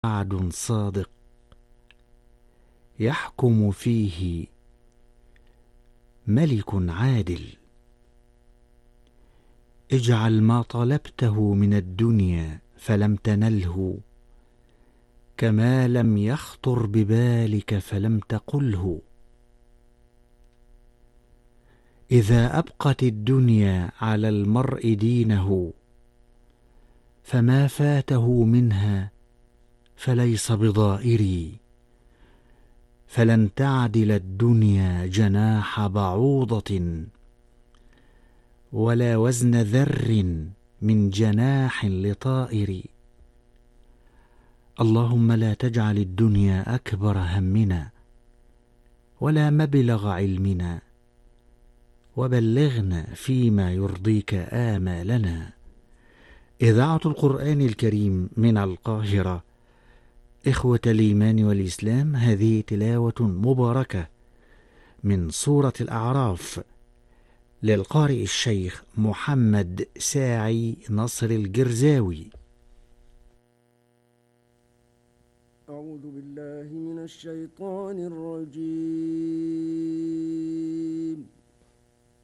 وعد صادق يحكم فيه ملك عادل. اجعل ما طلبته من الدنيا فلم تنله، كما لم يخطر ببالك فلم تقله. إذا أبقت الدنيا على المرء دينه، فما فاته منها فليس بضائري. فلن تعدل الدنيا جناح بعوضة، ولا وزن ذر من جناح لطائر. اللهم لا تجعل الدنيا أكبر همنا ولا مبلغ علمنا، وبلغنا فيما يرضيك آمالنا. إذاعة القرآن الكريم من القاهرة. إخوة الإيمان والإسلام، هذه تلاوة مباركة من سورة الأعراف للقارئ الشيخ محمد ساعي نصر الجرزاوي. أعوذ بالله من الشيطان الرجيم.